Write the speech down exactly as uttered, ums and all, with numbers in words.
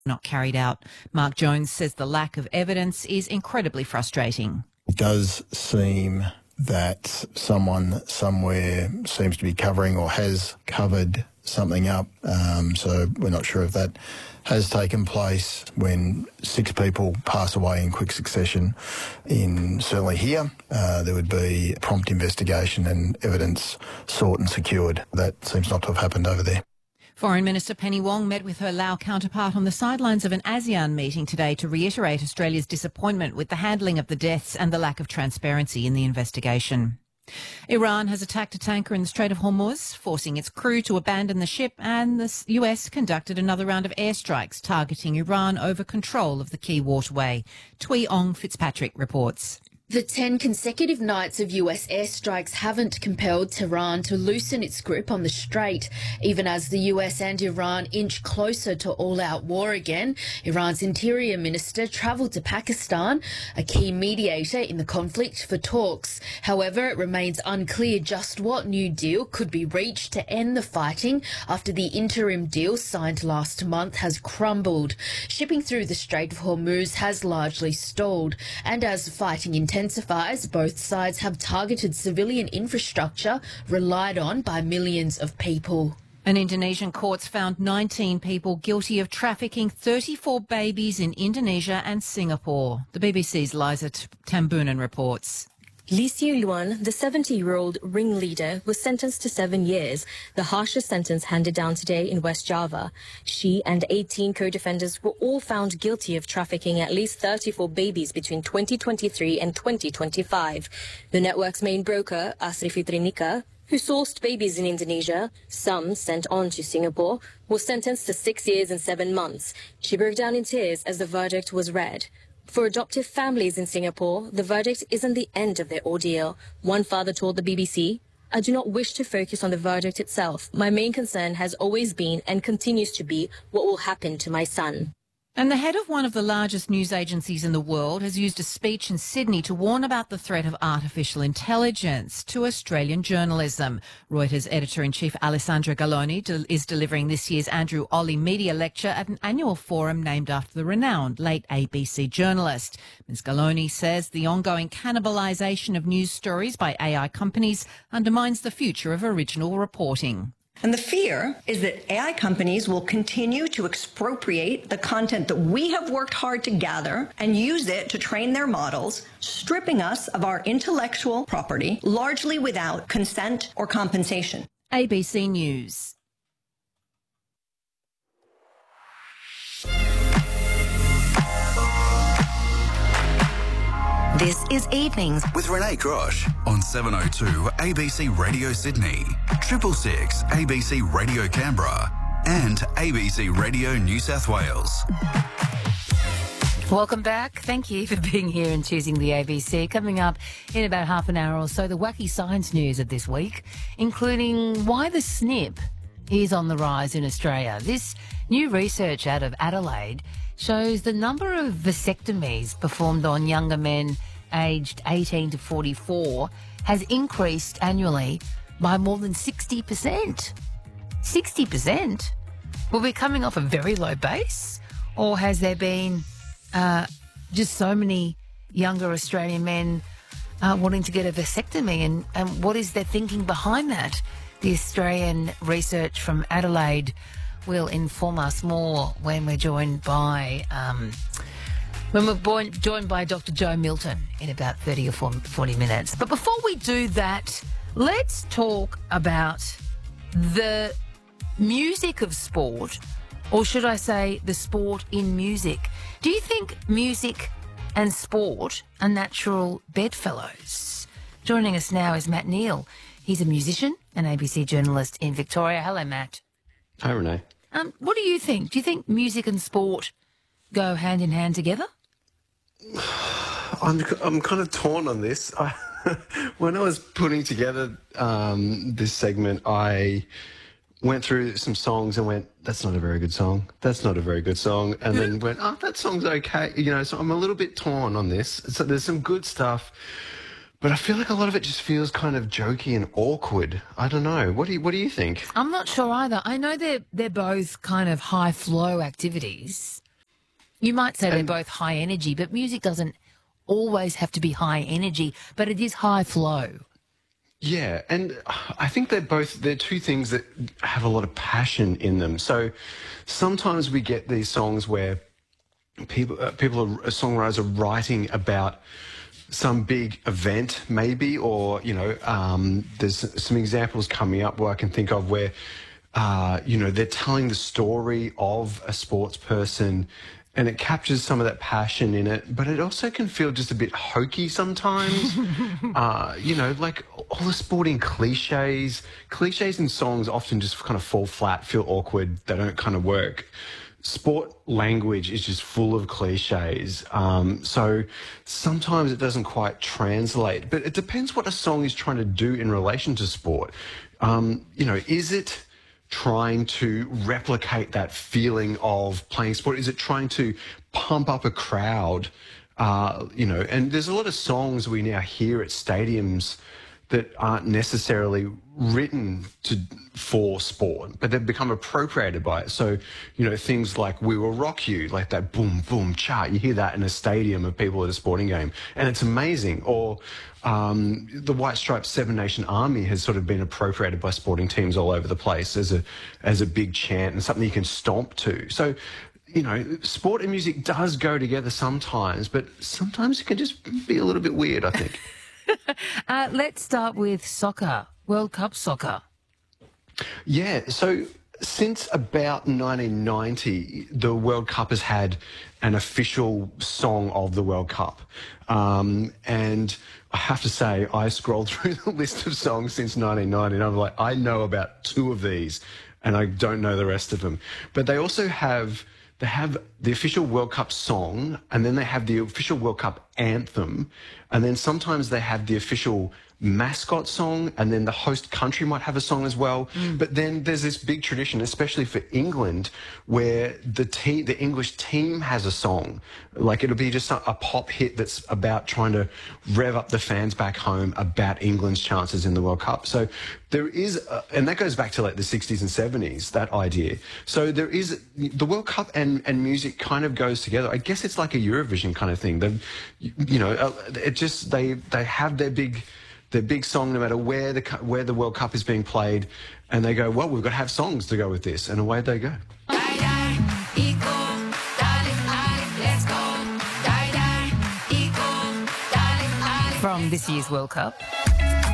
not carried out. Mark Jones says the lack of evidence is incredibly frustrating. It does seem that someone somewhere seems to be covering or has covered something up. Um, so we're not sure if that has taken place when six people pass away in quick succession. In certainly here, uh, there would be prompt investigation and evidence sought and secured. That seems not to have happened over there. Foreign Minister Penny Wong met with her Lao counterpart on the sidelines of an ASEAN meeting today to reiterate Australia's disappointment with the handling of the deaths and the lack of transparency in the investigation. Iran has attacked a tanker in the Strait of Hormuz, forcing its crew to abandon the ship, and the U S conducted another round of airstrikes targeting Iran over control of the key waterway. Tui Ong Fitzpatrick reports. The ten consecutive nights of U S airstrikes haven't compelled Tehran to loosen its grip on the strait. Even as the U S and Iran inch closer to all-out war again, Iran's interior minister travelled to Pakistan, a key mediator in the conflict, for talks. However, it remains unclear just what new deal could be reached to end the fighting after the interim deal signed last month has crumbled. Shipping through the Strait of Hormuz has largely stalled, and as fighting intensifies, intensifies, both sides have targeted civilian infrastructure relied on by millions of people. An Indonesian courts found nineteen people guilty of trafficking thirty-four babies in Indonesia and Singapore. The B B C's Liza Tambunan reports. Lee Siu Luan, the seventy-year-old ringleader, was sentenced to seven years, the harshest sentence handed down today in West Java. She and eighteen co-defendants were all found guilty of trafficking at least thirty-four babies between twenty twenty-three and twenty twenty-five. The network's main broker, Asri Fitrinika, who sourced babies in Indonesia, some sent on to Singapore, was sentenced to six years and seven months. She broke down in tears as the verdict was read. For adoptive families in Singapore, the verdict isn't the end of their ordeal. One father told the B B C, "I do not wish to focus on the verdict itself. My main concern has always been and continues to be what will happen to my son." And the head of one of the largest news agencies in the world has used a speech in Sydney to warn about the threat of artificial intelligence to Australian journalism. Reuters editor-in-chief Alessandra Galloni de- is delivering this year's Andrew Olley Media Lecture at an annual forum named after the renowned late A B C journalist. Miz Galloni says the ongoing cannibalisation of news stories by A I companies undermines the future of original reporting. And the fear is that A I companies will continue to expropriate the content that we have worked hard to gather and use it to train their models, stripping us of our intellectual property, largely without consent or compensation. A B C News. This is Evenings with Renee Grosh on seven oh two A B C Radio Sydney, triple six A B C Radio Canberra and A B C Radio New South Wales. Welcome back. Thank you for being here and choosing the A B C. Coming up in about half an hour or so, the wacky science news of this week, including why the snip is on the rise in Australia. This new research out of Adelaide shows the number of vasectomies performed on younger men aged eighteen to forty-four has increased annually by more than sixty percent. sixty percent? Were we coming off a very low base? Or has there been uh, just so many younger Australian men uh, wanting to get a vasectomy? And, and what is their thinking behind that? The Australian research from Adelaide will inform us more when we're joined by um, when we're born, joined by Doctor Joe Milton in about thirty or forty minutes. But before we do that, let's talk about the music of sport, or should I say the sport in music. Do you think music and sport are natural bedfellows? Joining us now is Matt Neal. He's a musician and A B C journalist in Victoria. Hello, Matt. Hi, Renee. Um, what do you think? Do you think music and sport go hand in hand together? I'm I'm kind of torn on this. I, when I was putting together um, this segment, I went through some songs and went, "That's not a very good song. That's not a very good song," and then went, "Oh, that song's okay." You know, so I'm a little bit torn on this. So there's some good stuff, but I feel like a lot of it just feels kind of jokey and awkward. I don't know. What do you What do you think? I'm not sure either. I know they're they're both kind of high flow activities, You might say they're both high energy, but music doesn't always have to be high energy, but it is high flow. Yeah, and I think they're both, they're two things that have a lot of passion in them. So sometimes we get these songs where people, uh, people are, songwriters are writing about some big event maybe, or, you know, um, there's some examples coming up where I can think of where, uh, you know, they're telling the story of a sports person and it captures some of that passion in it, but it also can feel just a bit hokey sometimes. uh, you know, like all the sporting cliches. Cliches in songs often just kind of fall flat, feel awkward, they don't kind of work. Sport language is just full of cliches. Um, so sometimes it doesn't quite translate, but it depends what a song is trying to do in relation to sport. Um, you know, is it trying to replicate that feeling of playing sport? Is it trying to pump up a crowd? Uh, you know, and there's a lot of songs we now hear at stadiums that aren't necessarily written to for sport, but they've become appropriated by it. So, you know, things like "We Will Rock You," like that boom, boom, cha. You hear that in a stadium of people at a sporting game, and it's amazing. Or um, the White Stripes Seven Nation Army has sort of been appropriated by sporting teams all over the place as a as a big chant and something you can stomp to. So, you know, sport and music does go together sometimes, but sometimes it can just be a little bit weird, I think. uh, let's start with soccer, World Cup soccer. Yeah, so since about nineteen ninety, the World Cup has had an official song of the World Cup. Um, and I have to say, I scrolled through the list of songs since nineteen ninety, and I'm like, I know about two of these, and I don't know the rest of them. But they also have... They have the official World Cup song, and then they have the official World Cup anthem, and then sometimes they have the official mascot song, and then the host country might have a song as well. Mm. But then there's this big tradition, especially for England, where the team, the English team has a song. Like it'll be just a, a pop hit that's about trying to rev up the fans back home about England's chances in the World Cup. So there is, a, and that goes back to like the sixties and seventies, that idea. So there is, the World Cup and, and music kind of goes together. I guess it's like a Eurovision kind of thing. They've, you know, it just, they, they have their big, their big song no matter where the where the World Cup is being played, and they go, well, we've got to have songs to go with this, and away they go. From this year's World Cup.